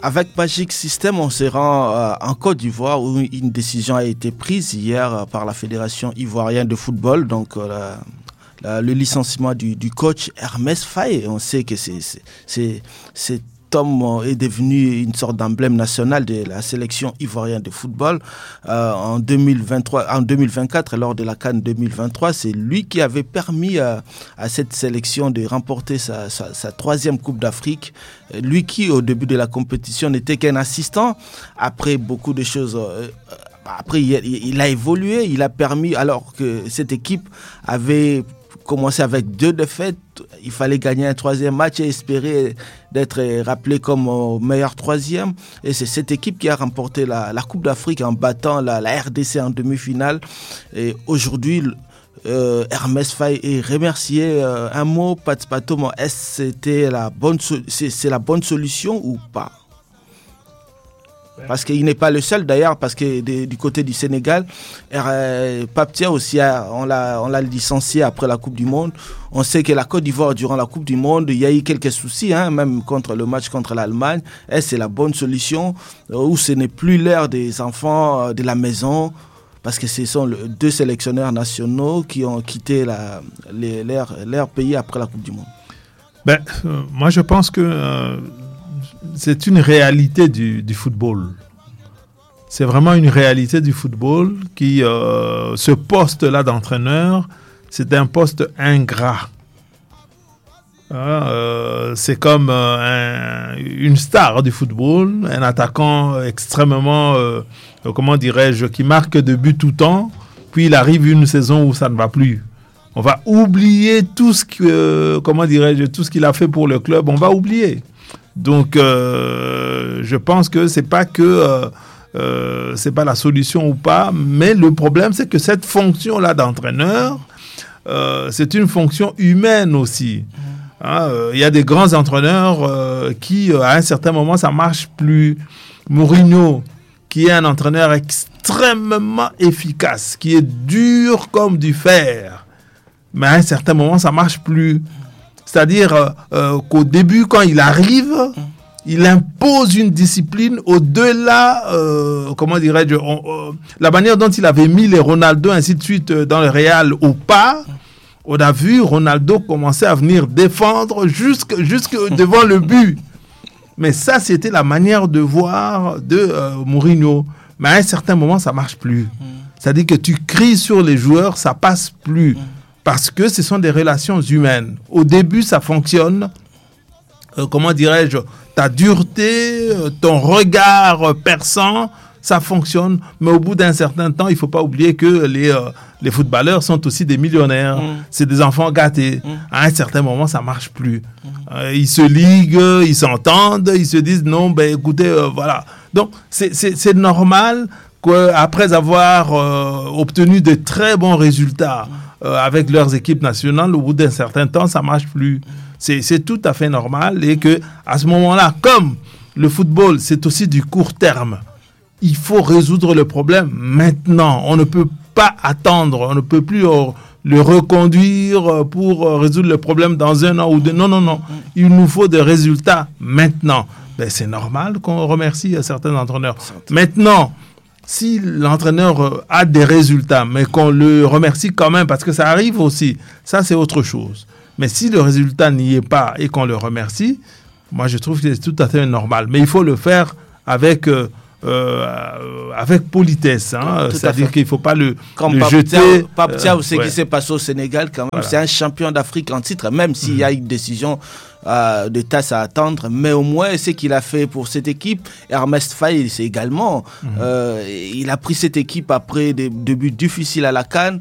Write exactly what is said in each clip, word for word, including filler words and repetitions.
Avec Magic System, on se rend euh, en Côte d'Ivoire où une décision a été prise hier euh, par la Fédération ivoirienne de football, donc euh, la, la, le licenciement du, du coach Hermès Faye. On sait que c'est, c'est, c'est, cet homme est devenu une sorte d'emblème national de la sélection ivoirienne de football. Euh, en deux mille vingt-trois, en deux mille vingt-quatre, lors de la CAN deux mille vingt-trois, c'est lui qui avait permis à, à cette sélection de remporter sa, sa, sa troisième Coupe d'Afrique. Lui qui, au début de la compétition, n'était qu'un assistant. Après beaucoup de choses, euh, après il, il a évolué, il a permis, alors que cette équipe avait commencé avec deux défaites, il fallait gagner un troisième match et espérer d'être rappelé comme meilleur troisième. Et c'est cette équipe qui a remporté la, la Coupe d'Afrique en battant la, la R D C en demi-finale. Et aujourd'hui, euh, Hermès Faye est remercié. Euh, un mot, Pat Patomo, est-ce que c'était la bonne, c'est, c'est la bonne solution ou pas? Parce qu'il n'est pas le seul d'ailleurs, parce que de, du côté du Sénégal, euh, Pape Thiaw aussi, a, on, l'a, on l'a licencié après la Coupe du Monde. On sait que la Côte d'Ivoire, durant la Coupe du Monde, il y a eu quelques soucis, hein, même contre le match contre l'Allemagne. Et c'est la bonne solution, euh, où ce n'est plus l'ère des enfants euh, de la maison, parce que ce sont le, deux sélectionneurs nationaux qui ont quitté la, les, leur, leur pays après la Coupe du Monde. Ben, euh, moi, je pense que... Euh... c'est une réalité du, du football. C'est vraiment une réalité du football qui, euh, ce poste-là d'entraîneur, c'est un poste ingrat. Euh, c'est comme euh, un, une star du football, un attaquant extrêmement, euh, comment dirais-je, qui marque de buts tout le temps, puis il arrive une saison où ça ne va plus. On va oublier tout ce que, euh, comment dirais-je, tout ce qu'il a fait pour le club, on va oublier. Donc, euh, je pense que c'est pas que euh, euh, c'est pas la solution ou pas, mais le problème c'est que cette fonction-là d'entraîneur, euh, c'est une fonction humaine aussi. Il hein, euh, y a des grands entraîneurs euh, qui, euh, à un certain moment, ça marche plus. Mourinho, qui est un entraîneur extrêmement efficace, qui est dur comme du fer, mais à un certain moment, ça marche plus. C'est-à-dire euh, qu'au début, quand il arrive, il impose une discipline au-delà, euh, comment dirais-je, on, euh, la manière dont il avait mis les Ronaldo, ainsi de suite, dans le Real au pas. On a vu Ronaldo commencer à venir défendre jusque, jusque devant le but. Mais ça, c'était la manière de voir de euh, Mourinho. Mais à un certain moment, ça ne marche plus. C'est-à-dire que tu cries sur les joueurs, ça ne passe plus. Parce que ce sont des relations humaines. Au début, ça fonctionne. Euh, comment dirais-je, ta dureté, euh, ton regard perçant, ça fonctionne. Mais au bout d'un certain temps, il ne faut pas oublier que les, euh, les footballeurs sont aussi des millionnaires. Mmh. C'est des enfants gâtés. Mmh. À un certain moment, ça ne marche plus. Mmh. Euh, ils se liguent, ils s'entendent, ils se disent non, ben écoutez, euh, voilà. Donc, c'est, c'est, c'est normal qu'après avoir euh, obtenu de très bons résultats, Euh, avec leurs équipes nationales, au bout d'un certain temps, ça ne marche plus. C'est, c'est tout à fait normal et qu'à ce moment-là, comme le football, c'est aussi du court terme, il faut résoudre le problème maintenant. On ne peut pas attendre, on ne peut plus euh, le reconduire pour euh, résoudre le problème dans un an ou deux. Non, non, non. Il nous faut des résultats maintenant. Ben, c'est normal qu'on remercie certains entraîneurs. Maintenant, si l'entraîneur a des résultats, mais qu'on le remercie quand même, parce que ça arrive aussi, ça c'est autre chose. Mais si le résultat n'y est pas et qu'on le remercie, moi je trouve que c'est tout à fait normal. Mais il faut le faire avec, euh, euh, avec politesse. Hein. C'est-à-dire qu'il ne faut pas le, Comme le Pape jeter. Pape Thiaw, euh, ce ouais. qui s'est passé au Sénégal, quand même, voilà. C'est un champion d'Afrique en titre, même s'il mmh. y a une décision euh, de tasse à attendre. Mais au moins, ce qu'il a fait pour cette équipe, Hermès Faye, c'est également. Mmh. Euh, il a pris cette équipe après des débuts difficiles à la CAN.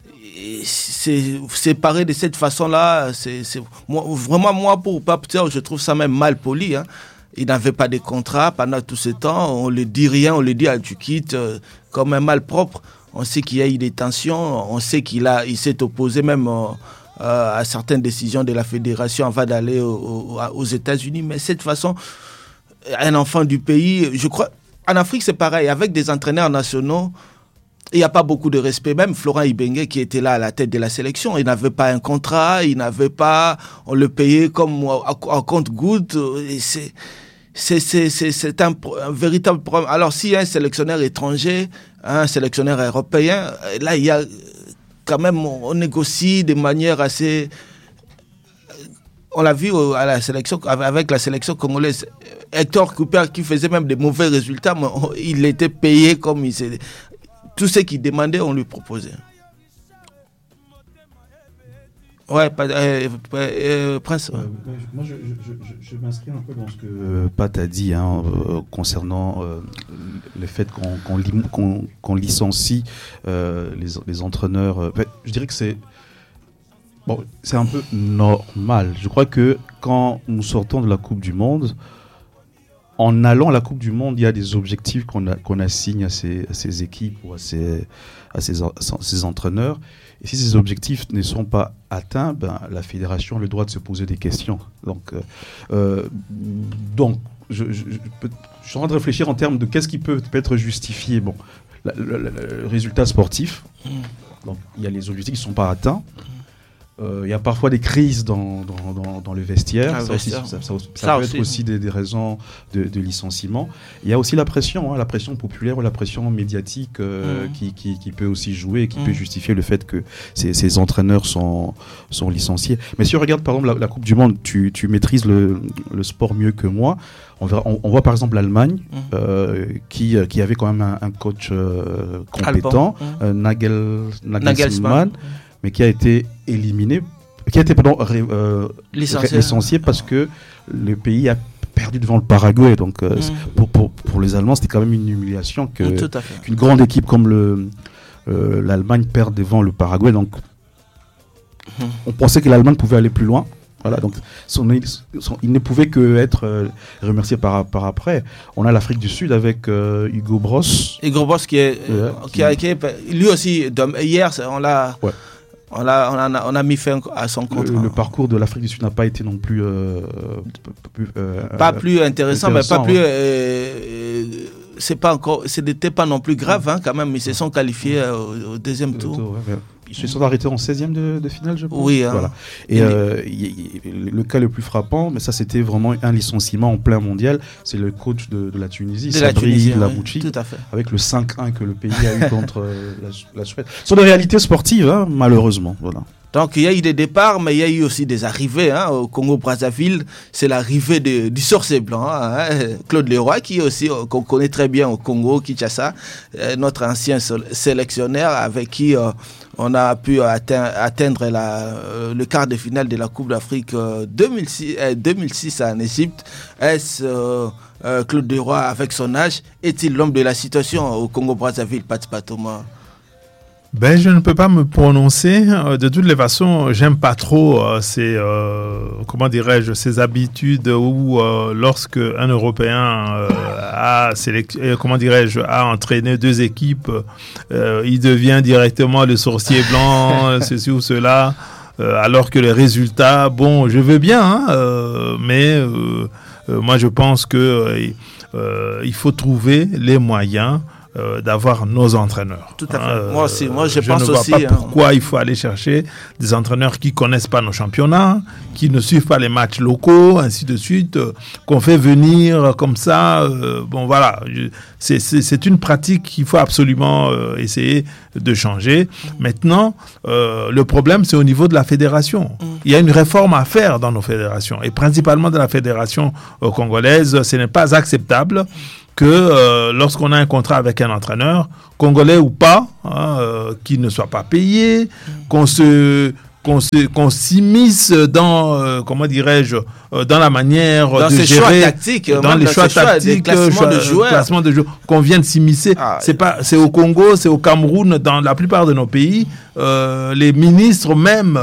C'est séparé de cette façon-là. C'est, c'est, moi, vraiment, moi, pour Pape Thiaw, je trouve ça même mal poli. Hein. Il n'avait pas de contrat pendant tout ce temps. On ne le dit rien, on le dit à tu quittes euh, comme un malpropre. On sait qu'il y a eu des tensions. On sait qu'il a, il s'est opposé même euh, euh, à certaines décisions de la fédération avant d'aller au, au, aux États-Unis. Mais de cette façon, un enfant du pays, je crois, en Afrique c'est pareil. Avec des entraîneurs nationaux, il n'y a pas beaucoup de respect. Même Florent Ibenge, qui était là à la tête de la sélection, il n'avait pas un contrat, il n'avait pas, on le payait comme en compte-gouttes. Et c'est, c'est, c'est, c'est, c'est un, un véritable problème. Alors, s'il y a un sélectionneur étranger, un sélectionneur européen, là, il y a quand même, on négocie de manière assez... On l'a vu à la sélection, avec la sélection congolaise. Hector Cooper, qui faisait même des mauvais résultats, mais il était payé comme il s'est... Tout ce qu'il demandait, on lui proposait. Ouais, euh, euh, Prince. Ouais. Euh, moi, je, je, je, je m'inscris un peu dans ce que euh, Pat a dit hein, euh, concernant euh, le fait qu'on, qu'on, li, qu'on, qu'on licencie euh, les, les entraîneurs. Euh, je dirais que c'est, bon, c'est un peu normal. Je crois que quand nous sortons de la Coupe du Monde, en allant à la Coupe du Monde, il y a des objectifs qu'on, a, qu'on assigne à ces, à ces équipes ou à ces, à ces, à ces entraîneurs. Et si ces objectifs ne sont pas atteints, ben, la fédération a le droit de se poser des questions. Donc, euh, euh, donc je, je, je, peux, je suis en train de réfléchir en termes de qu'est-ce qui peut, peut être justifié. Bon, la, le, le, le résultat sportif, donc il y a les objectifs qui ne sont pas atteints. Euh, il y a parfois des crises dans, dans, dans, dans le vestiaire. Ah, ça, aussi, ça, ça, ça, ça peut aussi. être aussi des, des raisons de, de licenciement. Il y a aussi la pression, hein, la pression populaire ou la pression médiatique euh, mmh. qui, qui, qui peut aussi jouer, qui mmh. peut justifier le fait que ces, ces entraîneurs sont, sont licenciés. Mais si on regarde par exemple la, la Coupe du Monde, tu, tu maîtrises le, le sport mieux que moi. On, verra, on, on voit par exemple l'Allemagne mmh. euh, qui, qui avait quand même un, un coach euh, compétent, mmh. euh, Nagel, Nagelsmann. Nagelsmann. mais qui a été éliminé, qui a été pardon, ré, euh, licencié. licencié parce que le pays a perdu devant le Paraguay. Donc euh, mmh. pour, pour, pour les Allemands, c'était quand même une humiliation que, mmh, qu'une grande équipe comme le, euh, l'Allemagne perde devant le Paraguay. Donc mmh. on pensait que l'Allemagne pouvait aller plus loin. Voilà, donc son, son, il ne pouvait que être euh, remercié par, par après. On a l'Afrique du Sud avec euh, Hugo Bross. Hugo Bross qui est, euh, qui, qui, a, qui est lui aussi, hier, on l'a... Ouais. On a, on, a, on a mis fin à son contrat. Le, le parcours de l'Afrique du Sud n'a pas été non plus... Euh, euh, pas plus intéressant, intéressant mais pas ouais. plus... Euh, c'est pas encore, ce n'était pas non plus grave, hein, quand même. Ils se sont qualifiés euh, au, au deuxième tour. tour ouais, ils se sont arrêtés en seizième de, de finale, je pense. Oui. Hein. Voilà. Et, Et euh, y, y, le cas le plus frappant, mais ça c'était vraiment un licenciement en plein mondial, c'est le coach de, de la Tunisie, de Sabri Lamouchi, oui, tout à fait. Avec le cinq un que le pays a eu contre euh, la, la Suède. Ce sont des réalités sportives, hein, malheureusement. Voilà. Donc il y a eu des départs, mais il y a eu aussi des arrivées. Hein. Au Congo-Brazzaville, c'est l'arrivée de, du sorcier blanc, hein. Claude Leroy, qui aussi qu'on connaît très bien au Congo, Kinshasa, euh, notre ancien sélectionneur avec qui euh, on a pu atteindre, atteindre la, euh, le quart de finale de la Coupe d'Afrique euh, deux mille six, euh, deux mille six en Égypte. Est-ce euh, euh, Claude Leroy, avec son âge, est-il l'homme de la situation au Congo-Brazzaville, Pat Patoma? Ben, je ne peux pas me prononcer. De toutes les façons, j'aime pas trop euh, ces, euh, comment dirais-je, ces habitudes où euh, lorsque un Européen euh, a, sélect... comment dirais-je, a entraîné deux équipes, euh, il devient directement le sorcier blanc, ceci ou cela, euh, alors que les résultats, bon, je veux bien, hein, euh, mais euh, euh, moi je pense que euh, il faut trouver les moyens Euh, d'avoir nos entraîneurs. Tout à fait. Euh, moi aussi, moi je, je pense ne vois aussi. pas hein. pourquoi il faut aller chercher des entraîneurs qui connaissent pas nos championnats, qui ne suivent pas les matchs locaux, ainsi de suite, euh, qu'on fait venir comme ça. Euh, bon voilà, je, c'est, c'est, c'est une pratique qu'il faut absolument euh, essayer de changer. Maintenant, euh, le problème c'est au niveau de la fédération. Mm. Il y a une réforme à faire dans nos fédérations et principalement dans la fédération euh, congolaise. Ce n'est pas acceptable que euh, lorsqu'on a un contrat avec un entraîneur, congolais ou pas, hein, euh, qu'il ne soit pas payé, qu'on se qu'on se qu'on s'immisce dans euh, comment dirais-je euh, dans la manière dans de ces gérer choix tactiques, dans les choix tactiques, classement de joueurs, classement de joueurs, qu'on vienne s'immiscer. Ah, c'est pas c'est au Congo, c'est au Cameroun, dans la plupart de nos pays, euh, les ministres même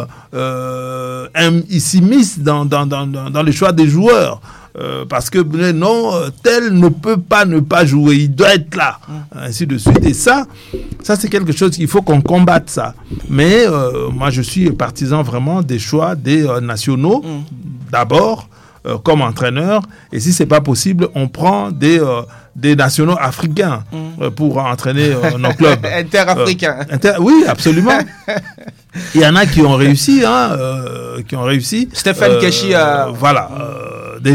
euh, ils s'immiscent dans dans dans dans les choix des joueurs. Euh, parce que non, tel ne peut pas ne pas jouer, il doit être là, mmh. ainsi de suite. Et ça, ça c'est quelque chose qu'il faut qu'on combatte ça. Mais euh, moi, je suis partisan vraiment des choix des euh, nationaux, mmh. d'abord, euh, comme entraîneur. Et si c'est pas possible, on prend des euh, des nationaux africains mmh. euh, pour entraîner euh, nos clubs. Interafricains. Euh, inter- oui, absolument. Il y en a qui ont réussi, hein, euh, qui ont réussi. Stéphane euh, Keshi a... Voilà, euh, déjà.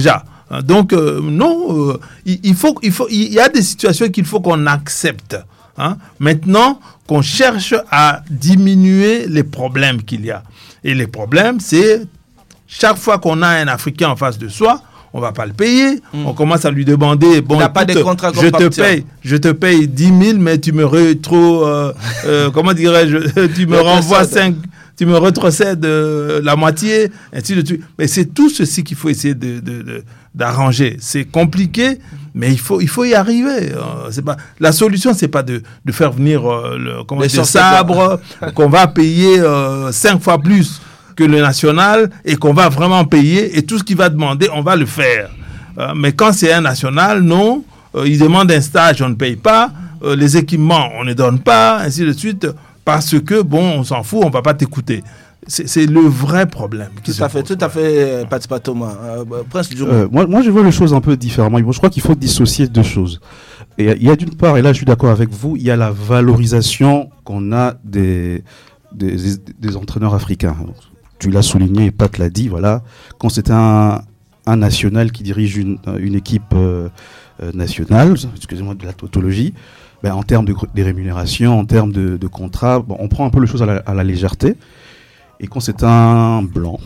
Donc, euh, non, euh, il, il, faut, il, faut, il y a des situations qu'il faut qu'on accepte. Hein. Maintenant, qu'on cherche à diminuer les problèmes qu'il y a. Et les problèmes, c'est chaque fois qu'on a un Africain en face de soi, on ne va pas le payer. Mmh. On commence à lui demander, bon, écoute, pas des contrats je, te paye, je te paye dix mille, mais tu me rétro, euh, euh, comment dirais-je, tu me renvoies cinq... Tu me retrocèdes euh, la moitié, ainsi de suite. Mais c'est tout ceci qu'il faut essayer de, de, de, d'arranger. C'est compliqué, mais il faut, il faut y arriver. Euh, c'est pas, la solution, c'est pas de, de faire venir euh, le, comment dire, sabre qu'on va payer euh, cinq fois plus que le national et qu'on va vraiment payer. Et tout ce qu'il va demander, on va le faire. Euh, mais quand c'est un national, non. Euh, il demande un stage, on ne paye pas. Euh, les équipements, on ne donne pas, ainsi de suite. Parce que, bon, on s'en fout, on ne va pas t'écouter. C'est, c'est le vrai problème. Tout à fait, tout à fait, Patipa Thomas. Euh, Prince Djouma. Euh, moi, moi, je vois les choses un peu différemment. Je crois qu'il faut dissocier deux choses. Et il y a d'une part, et là je suis d'accord avec vous, il y a la valorisation qu'on a des, des, des entraîneurs africains. Tu l'as souligné, et Pat l'a dit, voilà. Quand c'est un, un national qui dirige une, une équipe euh, nationale, excusez-moi de la tautologie, ben, en termes de, de rémunération, en termes de, de contrat, bon, on prend un peu les choses à la, à la légèreté. Et quand c'est un blanc,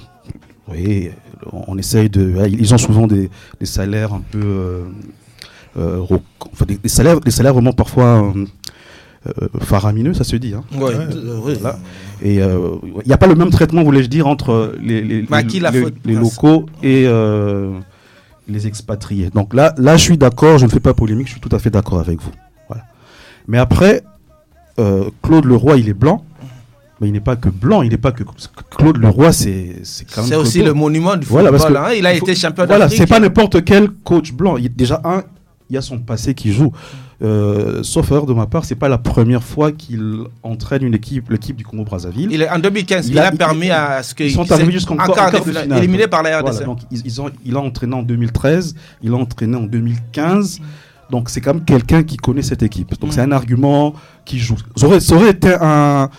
oui, on, on essaye de... Ils ont souvent des, des salaires un peu... Euh, euh, enfin, des, des, salaires, des salaires vraiment parfois euh, faramineux, ça se dit. Hein. Ouais, euh, oui. Voilà. Et il euh, n'y a pas le même traitement, voulais-je dire, entre les, les, les, les, les locaux et euh, les expatriés. Donc là, là, je suis d'accord, je ne fais pas polémique, je suis tout à fait d'accord avec vous. Voilà. Mais après, euh, Claude Leroy, il est blanc, mais il n'est pas que blanc, il n'est pas que... Claude Leroy, c'est, c'est quand même... C'est aussi le monument du voilà, football, parce que, hein, il a il faut, été champion voilà, d'Afrique. C'est pas n'importe quel coach blanc. Il, déjà, un, il y a son passé qui joue. Euh, sauf erreur de ma part, c'est pas la première fois qu'il entraîne une équipe, l'équipe du Congo-Brazzaville. Il est, en deux mille quinze, il, il a, a permis il, à ce qu'ils... Ils sont arrivés jusqu'en quart, quart de finale. finale. Éliminés par la R D C. Voilà, donc, ils, ils ont, il a entraîné en deux mille treize, il a entraîné en deux mille quinze... Donc, c'est quand même quelqu'un qui connaît cette équipe. Donc, mmh. c'est un argument qui joue. Ça aurait, ça aurait été un,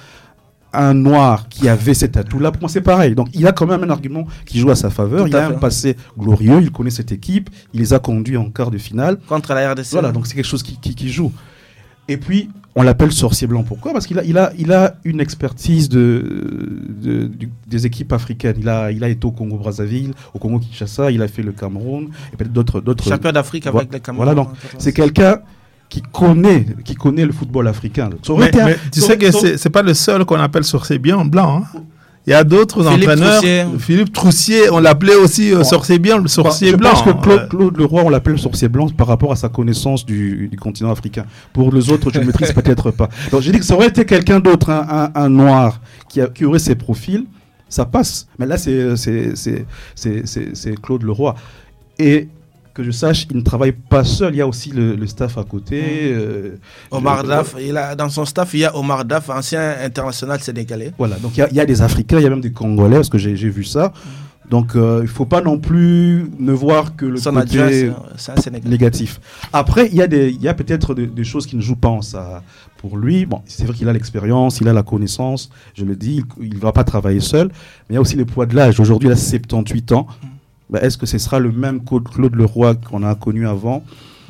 un noir qui avait cet atout-là. Pour moi, c'est pareil. Donc, il a quand même un argument qui joue à sa faveur. Tout il a fait. un passé glorieux. Il connaît cette équipe. Il les a conduits en quart de finale. Contre la R D C. Voilà. Donc, c'est quelque chose qui, qui, qui joue. Et puis, on l'appelle sorcier blanc. Pourquoi ? Parce qu'il a, il a, il a une expertise de, de, de, des équipes africaines. Il a, il a été au Congo-Brazzaville, au Congo-Kinshasa, il a fait le Cameroun, et peut-être d'autres... d'autres champion d'Afrique avec voilà, le Cameroun. Voilà, donc c'est quelqu'un qui connaît, qui connaît le football africain. Mais, mais tu sais que c'est, c'est pas le seul qu'on appelle sorcier blanc. blanc hein. Il y a d'autres Philippe entraîneurs. Troussier. Philippe Troussier, on l'appelait aussi euh, bon. sorcier blanc, sorcier je blanc. Je pense que Claude, Claude Leroy, on l'appelle sorcier blanc par rapport à sa connaissance du, du continent africain. Pour les autres, je ne maîtrise peut-être pas. Donc j'ai dit que ça aurait été quelqu'un d'autre, un, un, un noir, qui, a, qui aurait ses profils, ça passe. Mais là, c'est, c'est, c'est, c'est, c'est, c'est Claude Leroy. Et que je sache, il ne travaille pas seul. Il y a aussi le, le staff à côté. Mmh. Euh, Omar Daf, il a, dans son staff, il y a Omar Daf, ancien international sénégalais. Voilà, donc il y, a, il y a des Africains, il y a même des Congolais, parce que j'ai, j'ai vu ça. Mmh. Donc euh, il ne faut pas non plus ne voir que le son côté adjoint, c'est, c'est négatif. Après, il y a, des, il y a peut-être des, des choses qui ne jouent pas en ça pour lui. Bon, c'est vrai qu'il a l'expérience, il a la connaissance, je le dis, il ne va pas travailler seul. Mais il y a aussi le poids de l'âge. Aujourd'hui, il a soixante-dix-huit ans. Mmh. Ben, est-ce que ce sera le même Claude Leroy qu'on a connu avant ?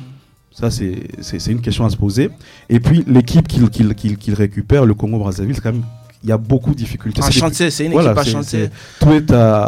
Ça, c'est, c'est, c'est une question à se poser. Et puis, l'équipe qu'il, qu'il, qu'il, qu'il récupère, le Congo-Brazzaville, c'est quand même, il y a beaucoup de difficultés. À c'est chantier, des, c'est une voilà, équipe à c'est, chantier. C'est, tout est à,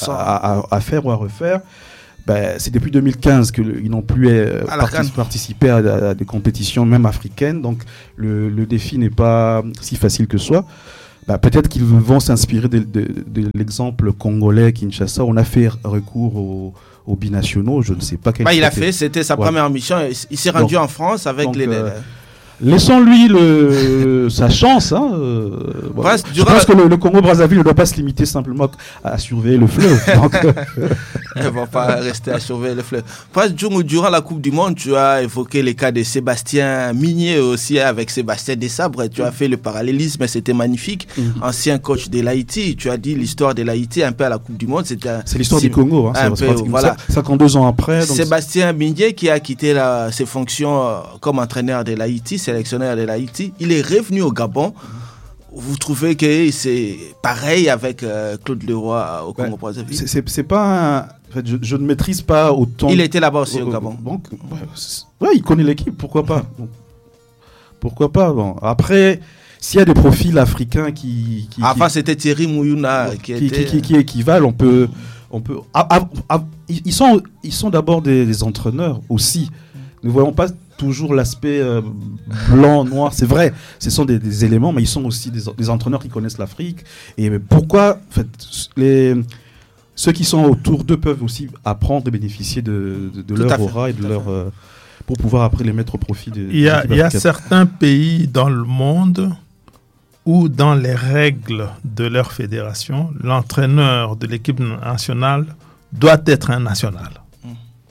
à, à, à faire ou à refaire. Ben, c'est depuis deux mille quinze qu'ils n'ont plus euh, partic- participé à, à, à des compétitions, même africaines. Donc, le, le défi n'est pas si facile que ça. Bah, peut-être qu'ils vont s'inspirer de, de, de l'exemple congolais Kinshasa. On a fait recours aux, aux binationaux. Je ne sais pas quel. Bah, il a fait, c'était sa ouais. première mission. Il s'est rendu donc, en France avec donc, les. Euh, Laissons-lui le, sa chance. Hein. Euh, bon, Brest, je pense que le, le Congo-Brazzaville ne doit pas se limiter simplement à surveiller le fleuve. Il ne va pas rester à surveiller le fleuve. Brest, durant la Coupe du Monde, tu as évoqué les cas de Sébastien Migné aussi avec Sébastien Desabre. Tu as fait le parallélisme, c'était magnifique. Mm-hmm. Ancien coach de l'Haïti. Tu as dit l'histoire de l'Haïti un peu à la Coupe du Monde. C'était un, c'est l'histoire c'est, du Congo. Hein, un c'est, peu, voilà. cinquante-deux ans après. Donc Sébastien Migné qui a quitté la, ses fonctions euh, comme entraîneur de l'Haïti, sélectionneur de l'Haïti, il est revenu au Gabon. Vous trouvez que c'est pareil avec euh, Claude Leroy au Congo-Brazzaville ? c'est, c'est, c'est pas un... En fait, je, je ne maîtrise pas autant. Il était là-bas aussi au Gabon. Donc, ouais, ouais, il connaît l'équipe, pourquoi pas. Donc, pourquoi pas. Bon. Après, s'il y a des profils africains qui. qui Enfin, qui, c'était Thierry Mouyouna qui, qui, qui, était... qui, qui, qui équivalent. On peut. On peut ah, ah, ah, ils, sont, ils sont d'abord des, des entraîneurs aussi. Nous ne voyons pas toujours l'aspect euh, blanc, noir. C'est vrai, ce sont des, des éléments, mais ils sont aussi des, des entraîneurs qui connaissent l'Afrique. Et pourquoi en fait, les, ceux qui sont autour d'eux peuvent aussi apprendre et bénéficier de, de, de leur aura et de leur, euh, pour pouvoir après les mettre au profit de Il y a, il y a certains pays dans le monde où, dans les règles de leur fédération, l'entraîneur de l'équipe nationale doit être un national. Mmh.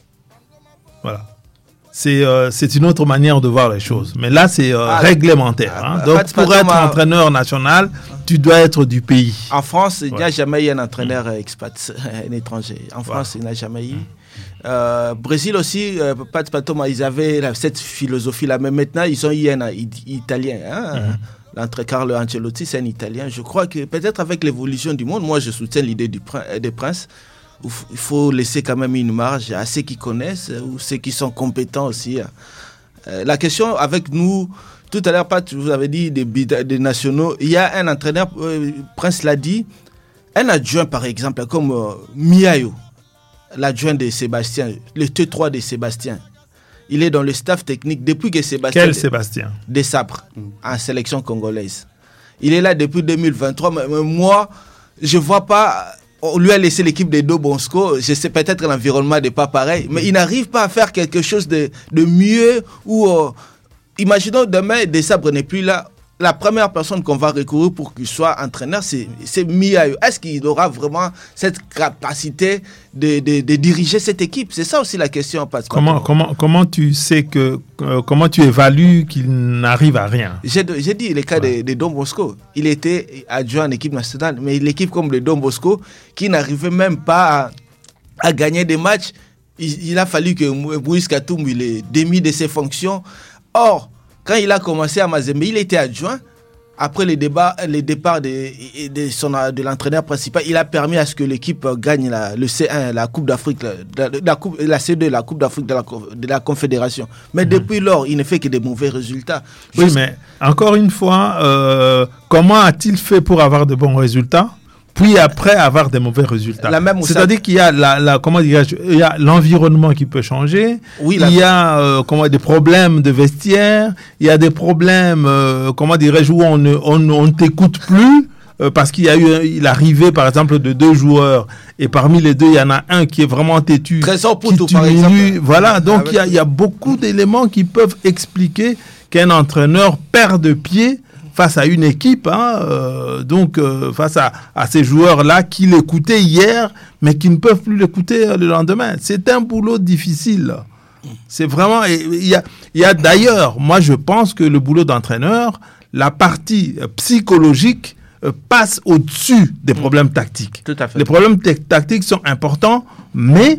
Voilà. C'est, euh, c'est une autre manière de voir les choses. Mais là, c'est euh, ah, réglementaire. Hein. Ah, Donc, pour être ma... entraîneur national, tu dois être du pays. En France, il n'y a jamais eu un entraîneur mmh. expat, un étranger. En France, voilà. Il n'y a jamais eu. Mmh. Euh, Brésil aussi, euh, Pat Patoma, ils avaient là, cette philosophie-là. Mais maintenant, ils ont eu un Italien. Hein. Mmh. L'entraîneur Carlo Ancelotti, c'est un Italien. Je crois que peut-être avec l'évolution du monde, moi, je soutiens l'idée du prin- des princes. Il faut laisser quand même une marge à ceux qui connaissent ou ceux qui sont compétents aussi. Euh, la question avec nous, tout à l'heure, Pat, vous avez dit des, des nationaux. Il y a un entraîneur, euh, Prince l'a dit, un adjoint par exemple, comme euh, Miayo, l'adjoint de Sébastien, le T trois de Sébastien. Il est dans le staff technique depuis que Sébastien... Quel Sébastien ? Desabre, mmh. en sélection congolaise. Il est là depuis deux mille vingt-trois. Mais, mais moi, je ne vois pas... On lui a laissé l'équipe de Do Bosco. Je sais peut-être l'environnement n'est pas pareil. Mais il n'arrive pas à faire quelque chose de, de mieux. Ou, euh, imaginons demain, Desabre n'est plus là. La première personne qu'on va recourir pour qu'il soit entraîneur, c'est, c'est Miayo. Est-ce qu'il aura vraiment cette capacité de, de, de diriger cette équipe ? C'est ça aussi la question. Parce comment, comment, comment tu sais que, euh, comment tu évalues qu'il n'arrive à rien ? J'ai, j'ai dit le cas ouais. de, de Don Bosco. Il était adjoint en équipe nationale, mais l'équipe comme le Don Bosco, qui n'arrivait même pas à, à gagner des matchs, il, il a fallu que Moïse Katoum il ait démis de ses fonctions. Or, quand il a commencé à Mazembe, il était adjoint. Après le, débat, le départ de, de, son, de l'entraîneur principal, il a permis à ce que l'équipe gagne la, le C un, la Coupe d'Afrique, la, la, coupe, la C deux, la Coupe d'Afrique de la, de la Confédération. Mais mmh. depuis lors, il ne fait que des mauvais résultats. Oui, Juste... mais encore une fois, euh, comment a-t-il fait pour avoir de bons résultats ? Puis après avoir des mauvais résultats. La même C'est-à-dire qu'il y a la, la comment dirais-je, il y a l'environnement qui peut changer. Oui, il y a euh, comment des problèmes de vestiaire. Il y a des problèmes euh, comment dirais-je où on ne on, on ne t'écoute plus euh, parce qu'il y a eu l'arrivée par exemple de deux joueurs et parmi les deux il y en a un qui est vraiment têtu. Trésor Poutou par exemple. Voilà donc il y a il y a beaucoup d'éléments qui peuvent expliquer qu'un entraîneur perd de pied face à une équipe, hein, euh, donc euh, face à, à ces joueurs-là qui l'écoutaient hier, mais qui ne peuvent plus l'écouter le lendemain. C'est un boulot difficile. C'est vraiment... Il y a, il y a d'ailleurs, moi je pense que le boulot d'entraîneur, la partie psychologique euh, passe au-dessus des problèmes tactiques. Tout à fait. Les problèmes t- tactiques sont importants, mais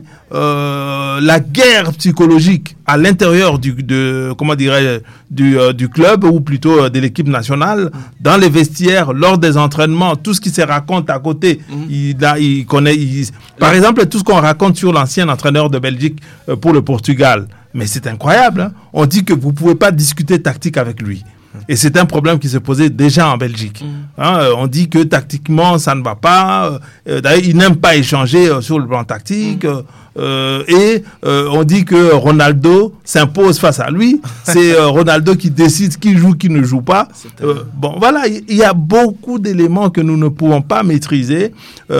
euh, la guerre psychologique à l'intérieur du, de, comment dirais, du, euh, du club, ou plutôt euh, de l'équipe nationale, dans les vestiaires, lors des entraînements, tout ce qui se raconte à côté, mmh. il, là, il connaît... Il, par là. exemple, tout ce qu'on raconte sur l'ancien entraîneur de Belgique euh, pour le Portugal. Mais c'est incroyable. Hein. On dit que vous ne pouvez pas discuter tactique avec lui. Et c'est un problème qui se posait déjà en Belgique. Mmh. Hein, euh, on dit que tactiquement, ça ne va pas. Euh, d'ailleurs, il n'aime pas échanger euh, sur le plan tactique. Mmh. Euh, et euh, on dit que Ronaldo s'impose face à lui. C'est euh, Ronaldo qui décide qui joue, qui ne joue pas. Euh, bon, voilà, il y, y a beaucoup d'éléments que nous ne pouvons pas maîtriser. Euh,